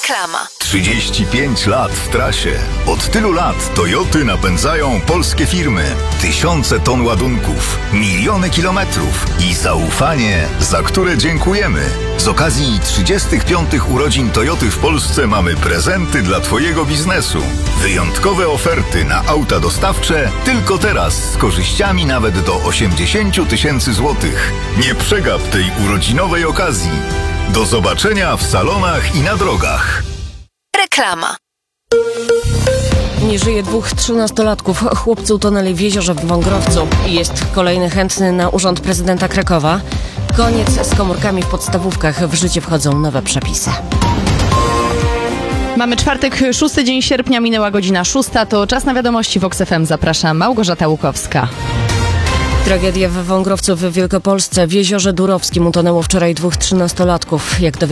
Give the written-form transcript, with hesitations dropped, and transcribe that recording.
Reklama. 35 lat w trasie. Od tylu lat Toyoty napędzają polskie firmy. Tysiące ton ładunków, miliony kilometrów i zaufanie, za które dziękujemy. Z okazji 35 urodzin Toyoty w Polsce mamy prezenty dla Twojego biznesu. Wyjątkowe oferty na auta dostawcze tylko teraz z korzyściami nawet do 80 000 złotych. Nie przegap tej urodzinowej okazji. Do zobaczenia w salonach i na drogach. Reklama. Nie żyje 2 13-latków. Chłopcy utonęli w jeziorze w Wągrowcu. Jest kolejny chętny na urząd prezydenta Krakowa. Koniec z komórkami w podstawówkach. W życie wchodzą nowe przepisy. Mamy czwartek, 6 dzień sierpnia, minęła godzina 6. To czas na wiadomości. Vox FM zaprasza Małgorzata Łukowska. Tragedia w Wągrowcu w Wielkopolsce. W jeziorze Durowskim utonęło wczoraj 2 13-latków. Jak